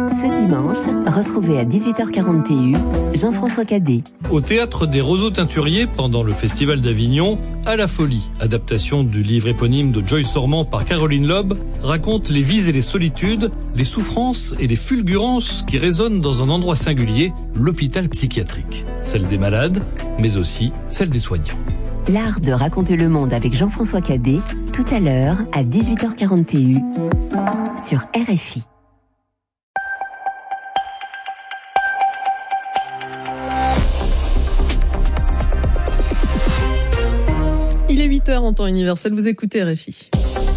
Ce dimanche, retrouvez à 18h40 TU Jean-François Cadet. Au Théâtre des Roseaux Teinturiers, pendant le Festival d'Avignon, À la folie, adaptation du livre éponyme de Joyce Ormand par Caroline Loeb, raconte les vies et les solitudes, les souffrances et les fulgurances qui résonnent dans un endroit singulier, l'hôpital psychiatrique. Celle des malades, mais aussi celle des soignants. L'art de raconter le monde avec Jean-François Cadet, tout à l'heure à 18h40 TU sur RFI. Il est 8h en temps universel, vous écoutez RFI.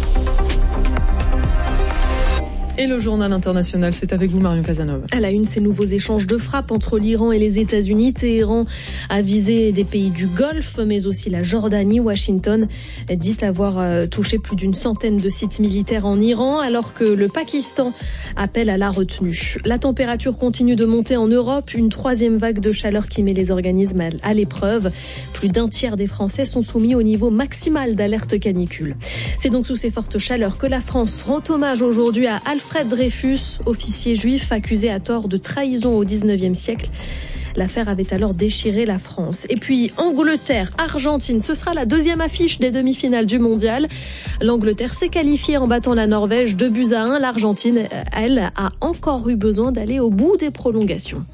Et le journal international, c'est avec vous Marion Casanova. À la une, ces nouveaux échanges de frappes entre l'Iran et les États-Unis. Téhéran a visé des pays du Golfe, mais aussi la Jordanie. Washington dit avoir touché plus d'une centaine de sites militaires en Iran, alors que le Pakistan appelle à la retenue. La température continue de monter en Europe. Une troisième vague de chaleur qui met les organismes à l'épreuve. Plus d'un tiers des Français sont soumis au niveau maximal d'alerte canicule. C'est donc sous ces fortes chaleurs que la France rend hommage aujourd'hui à Alfred Dreyfus, officier juif accusé à tort de trahison au XIXe siècle. L'affaire avait alors déchiré la France. Et puis Angleterre-Argentine, ce sera la deuxième affiche des demi-finales du mondial. L'Angleterre s'est qualifiée en battant la Norvège 2-1. L'Argentine, elle, a encore eu besoin d'aller au bout des prolongations.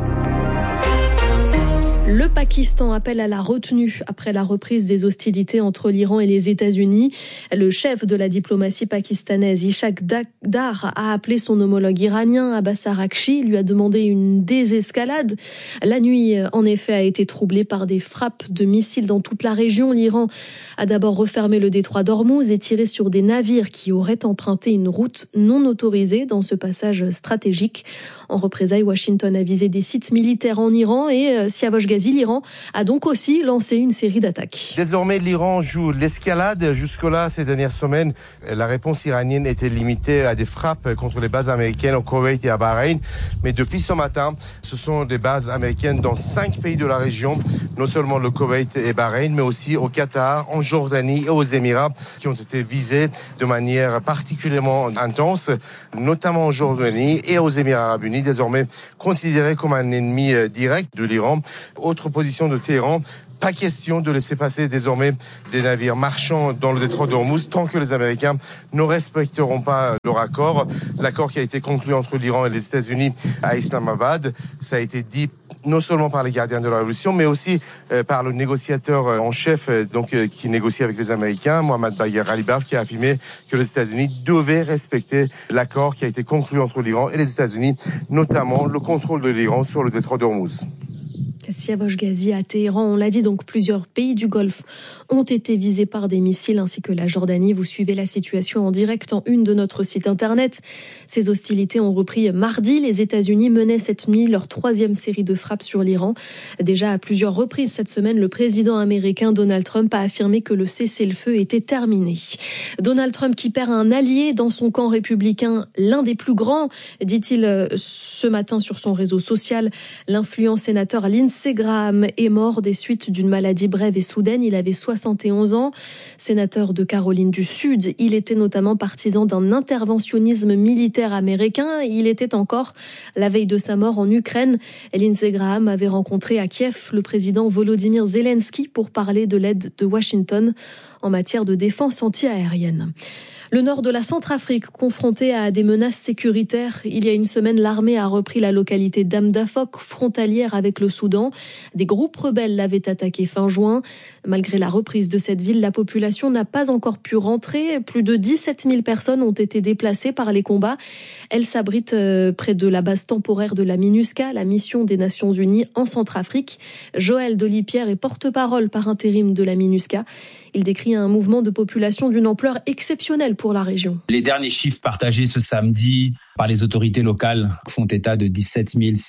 Le Pakistan appelle à la retenue après la reprise des hostilités entre l'Iran et les États-Unis. Le chef de la diplomatie pakistanaise, Ishaq Dar, a appelé son homologue iranien, Abbas Araghchi, lui a demandé une désescalade. La nuit, en effet, a été troublée par des frappes de missiles dans toute la région. L'Iran a d'abord refermé le détroit d'Ormuz et tiré sur des navires qui auraient emprunté une route non autorisée dans ce passage stratégique. En représailles, Washington a visé des sites militaires en Iran et Siavash Ghazi, l'Iran, a donc aussi lancé une série d'attaques. Désormais, l'Iran joue l'escalade. Jusque-là, ces dernières semaines, la réponse iranienne était limitée à des frappes contre les bases américaines au Koweït et à Bahreïn. Mais depuis ce matin, ce sont des bases américaines dans 5 pays de la région, non seulement le Koweït et Bahreïn, mais aussi au Qatar, en Jordanie et aux Émirats, qui ont été visés de manière particulièrement intense, notamment en Jordanie et aux Émirats arabes unis, désormais considérés comme un ennemi direct de l'Iran. Autre position de Téhéran, pas question de laisser passer désormais des navires marchands dans le détroit d'Ormuz tant que les Américains ne respecteront pas leur accord. L'accord qui a été conclu entre l'Iran et les États-Unis à Islamabad, ça a été dit non seulement par les gardiens de la révolution, mais aussi par le négociateur en chef, qui négocie avec les Américains, Mohammad Bagher Ghalibaf, qui a affirmé que les États-Unis devaient respecter l'accord qui a été conclu entre l'Iran et les États-Unis, notamment le contrôle de l'Iran sur le détroit d'Ormuz. Siavash Ghazi à Téhéran, on l'a dit, donc plusieurs pays du Golfe ont été visés par des missiles ainsi que la Jordanie. Vous suivez la situation en direct en une de notre site internet. Ces hostilités ont repris mardi. Les États-Unis menaient cette nuit leur troisième série de frappes sur l'Iran. Déjà à plusieurs reprises cette semaine, le président américain Donald Trump a affirmé que le cessez-le-feu était terminé. Donald Trump qui perd un allié dans son camp républicain, l'un des plus grands, dit-il ce matin sur son réseau social. L'influent sénateur Lindsey Graham est mort des suites d'une maladie brève et soudaine. Il avait 71 ans. Sénateur de Caroline du Sud, il était notamment partisan d'un interventionnisme militaire américain. Il était encore, la veille de sa mort en Ukraine, Lindsey Graham avait rencontré à Kiev le président Volodymyr Zelensky pour parler de l'aide de Washington en matière de défense anti-aérienne. Le nord de la Centrafrique, confronté à des menaces sécuritaires. Il y a une semaine, l'armée a repris la localité d'Amdafok, frontalière avec le Soudan. Des groupes rebelles l'avaient attaqué fin juin. Malgré la reprise de cette ville, la population n'a pas encore pu rentrer. Plus de 17 000 personnes ont été déplacées par les combats. Elle s'abrite près de la base temporaire de la MINUSCA, la mission des Nations Unies en Centrafrique. Joël Dolipierre est porte-parole par intérim de la MINUSCA. Il décrit un mouvement de population d'une ampleur exceptionnelle pour la région. Les derniers chiffres partagés ce samedi par les autorités locales font état de 17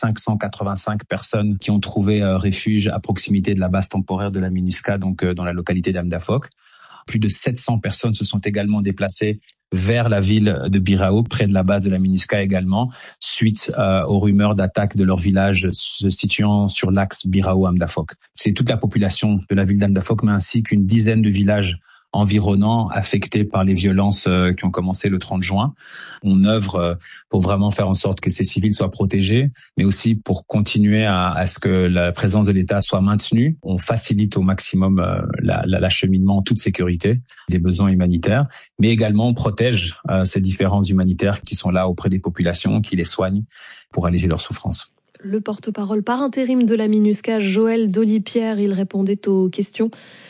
585 personnes qui ont trouvé refuge à proximité de la base temporaire de la MINUSCA, donc dans la localité d'Amdafok. Plus de 700 personnes se sont également déplacées vers la ville de Birao, près de la base de la MINUSCA également, suite aux rumeurs d'attaque de leur village se situant sur l'axe Birao-Amdafok. C'est toute la population de la ville d'Amdafok, mais ainsi qu'une dizaine de villages environnants affectés par les violences qui ont commencé le 30 juin. On œuvre pour vraiment faire en sorte que ces civils soient protégés, mais aussi pour continuer à ce que la présence de l'État soit maintenue. On facilite au maximum l'acheminement en toute sécurité des besoins humanitaires, mais également on protège ces différents humanitaires qui sont là auprès des populations, qui les soignent pour alléger leurs souffrances. Le porte-parole par intérim de la MINUSCA, Joël Dolly-Pierre, il répondait aux questions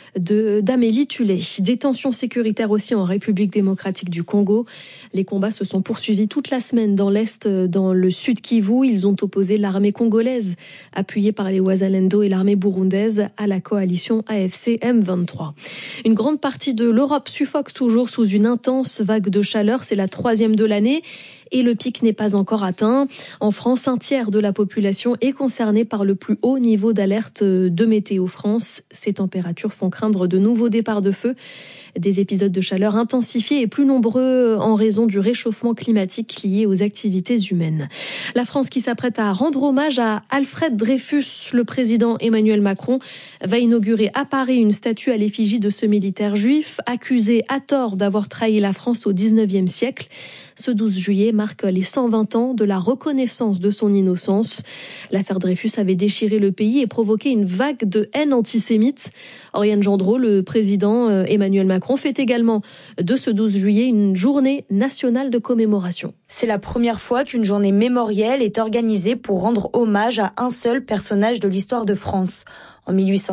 d'Amélie Tullet. Des tensions sécuritaires aussi en République démocratique du Congo. Les combats se sont poursuivis toute la semaine dans l'Est, dans le Sud Kivu. Ils ont opposé l'armée congolaise, appuyée par les Wazalendo, et l'armée burundaise à la coalition AFC M23. Une grande partie de l'Europe suffoque toujours sous une intense vague de chaleur. C'est la 3e de l'année. Et le pic n'est pas encore atteint. En France, un tiers de la population est concernée par le plus haut niveau d'alerte de Météo France. Ces températures font craindre de nouveaux départs de feu. Des épisodes de chaleur intensifiés et plus nombreux en raison du réchauffement climatique lié aux activités humaines. La France qui s'apprête à rendre hommage à Alfred Dreyfus. Le président Emmanuel Macron va inaugurer à Paris une statue à l'effigie de ce militaire juif, accusé à tort d'avoir trahi la France au 19e siècle. Ce 12 juillet marque les 120 ans de la reconnaissance de son innocence. L'affaire Dreyfus avait déchiré le pays et provoqué une vague de haine antisémite. Oriane Gendreau, le président Emmanuel Macron, fait également de ce 12 juillet une journée nationale de commémoration. C'est la première fois qu'une journée mémorielle est organisée pour rendre hommage à un seul personnage de l'histoire de France. En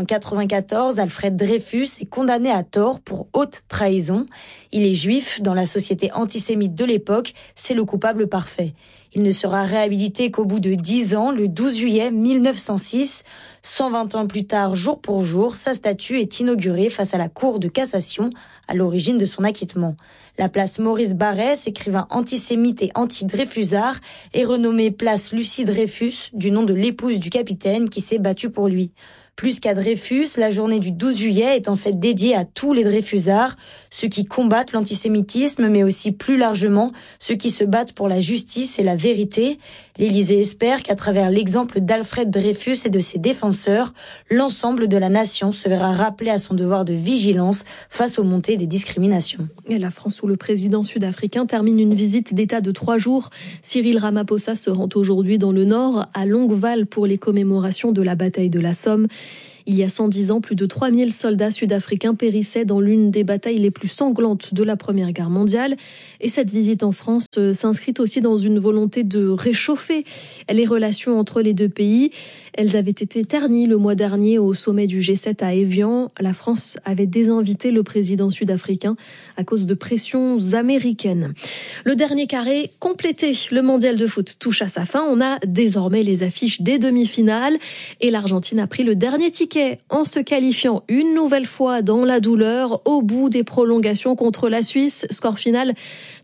1894, Alfred Dreyfus est condamné à tort pour haute trahison. Il est juif. Dans la société antisémite de l'époque, c'est le coupable parfait. Il ne sera réhabilité qu'au bout de 10 ans, le 12 juillet 1906. 120 ans plus tard, jour pour jour, sa statue est inaugurée face à la Cour de cassation, à l'origine de son acquittement. La place Maurice Barrès, écrivain antisémite et anti-Dreyfusard, est renommée place Lucie Dreyfus, du nom de l'épouse du capitaine qui s'est battue pour lui. Plus qu'à Dreyfus, la journée du 12 juillet est en fait dédiée à tous les Dreyfusards, ceux qui combattent l'antisémitisme, mais aussi plus largement ceux qui se battent pour la justice et la vérité. L'Élysée espère qu'à travers l'exemple d'Alfred Dreyfus et de ses défenseurs, l'ensemble de la nation se verra rappelé à son devoir de vigilance face aux montées des discriminations. Et la France, où le président sud-africain termine une visite d'État de 3 jours. Cyril Ramaphosa se rend aujourd'hui dans le Nord, à Longueval, pour les commémorations de la bataille de la Somme. Il y a 110 ans, plus de 3000 soldats sud-africains périssaient dans l'une des batailles les plus sanglantes de la Première Guerre mondiale. Et cette visite en France s'inscrit aussi dans une volonté de réchauffer les relations entre les deux pays. Elles avaient été ternies le mois dernier au sommet du G7 à Évian. La France avait désinvité le président sud-africain à cause de pressions américaines. Le dernier carré complété. Le mondial de foot touche à sa fin. On a désormais les affiches des demi-finales et l'Argentine a pris le dernier ticket en se qualifiant une nouvelle fois dans la douleur au bout des prolongations contre la Suisse. Score final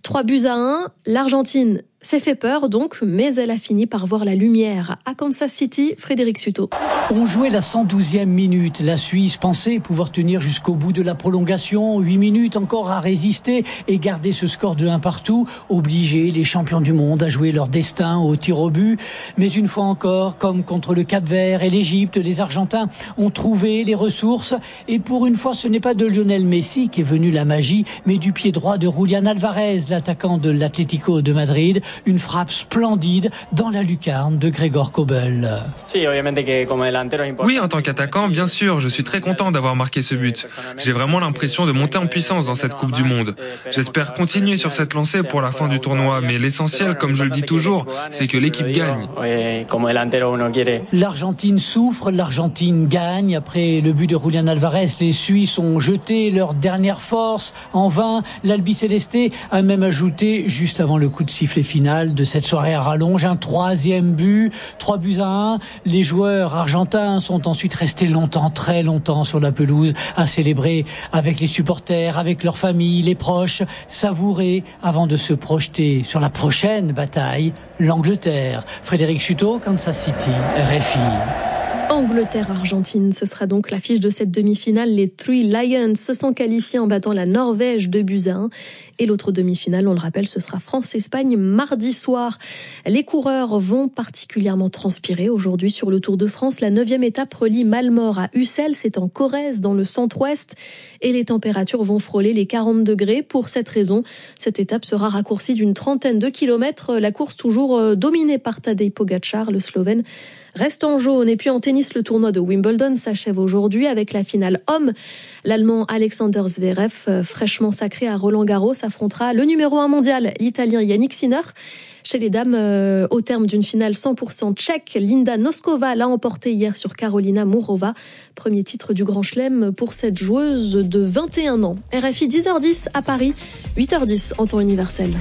3-1. L'Argentine s'est fait peur donc, mais elle a fini par voir la lumière. À Kansas City, Frédéric Suto. On jouait la 112e minute. La Suisse pensait pouvoir tenir jusqu'au bout de la prolongation. 8 minutes encore à résister et garder ce score de 1-1, obliger les champions du monde à jouer leur destin au tir au but. Mais une fois encore, comme contre le Cap-Vert et l'Égypte, les Argentins ont trouvé les ressources. Et pour une fois, ce n'est pas de Lionel Messi qui est venu la magie, mais du pied droit de Julián Álvarez, l'attaquant de l'Atlético de Madrid. Une frappe splendide dans la lucarne de Gregor Kobel. Oui, en tant qu'attaquant, bien sûr, je suis très content d'avoir marqué ce but. J'ai vraiment l'impression de monter en puissance dans cette Coupe du Monde. J'espère continuer sur cette lancée pour la fin du tournoi, mais l'essentiel, comme je le dis toujours, c'est que l'équipe gagne. L'Argentine souffre, l'Argentine gagne. Après le but de Julián Álvarez, les Suisses ont jeté leur dernière force. En vain, l'Albiceleste a même ajouté, juste avant le coup de sifflet final de cette soirée à rallonge, un 3e but, 3-1. Les joueurs argentins sont ensuite restés longtemps, très longtemps sur la pelouse à célébrer avec les supporters, avec leurs familles, les proches, savourer avant de se projeter sur la prochaine bataille, l'Angleterre. Frédéric Suto, Kansas City, RFI. Angleterre-Argentine, ce sera donc l'affiche de cette demi-finale. Les Three Lions se sont qualifiés en battant la Norvège 2-1. Et l'autre demi-finale, on le rappelle, ce sera France-Espagne mardi soir. Les coureurs vont particulièrement transpirer aujourd'hui sur le Tour de France. La 9e étape relie Malmort à Ussel, c'est en Corrèze, dans le centre-ouest. Et les températures vont frôler les 40 degrés. Pour cette raison, cette étape sera raccourcie d'une trentaine de kilomètres. La course toujours dominée par Tadej Pogačar, le Slovène reste en jaune. Et puis en tennis, le tournoi de Wimbledon s'achève aujourd'hui avec la finale homme. L'Allemand Alexander Zverev, fraîchement sacré à Roland-Garros, affrontera le numéro 1 mondial, l'Italien Yannick Sinner. Chez les dames, au terme d'une finale 100% tchèque, Linda Noskova l'a emporté hier sur Karolina Mourova. Premier titre du Grand Chelem pour cette joueuse de 21 ans. RFI 10h10 à Paris, 8h10 en temps universel.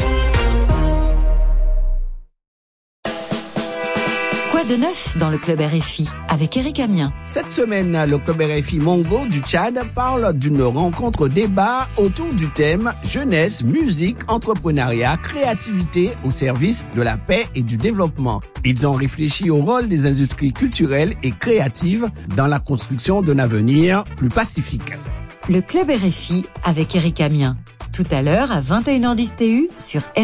Quoi de neuf dans le Club RFI avec Eric Amien? Cette semaine, le Club RFI Mongo du Tchad parle d'une rencontre débat autour du thème jeunesse, musique, entrepreneuriat, créativité au service de la paix et du développement. Ils ont réfléchi au rôle des industries culturelles et créatives dans la construction d'un avenir plus pacifique. Le Club RFI avec Eric Amien. Tout à l'heure à 21h10 TU sur